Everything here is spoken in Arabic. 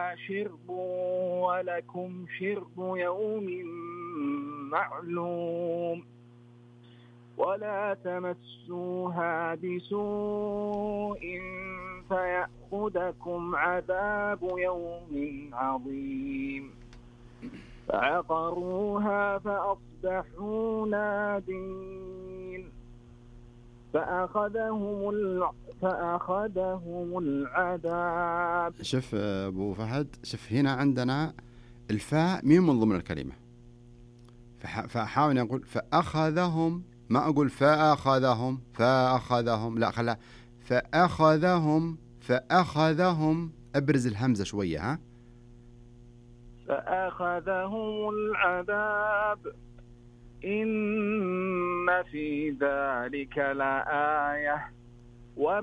شرب ولكم شرب يوم معلوم ولا تمسوها بسوء فيأخذكم عذاب يوم عظيم فعقروها فأصبحوا نادمين فأخذهم العذاب. شوف أبو فهد، شوف هنا عندنا الفاء مين من ضمن الكلمة، فأحاول أقول فأخذهم، ما أقول فأخذهم، لا خلا فأخذهم أبرز الهمزة شوية. ها، فأخذهم العذاب إن في ذلك لآية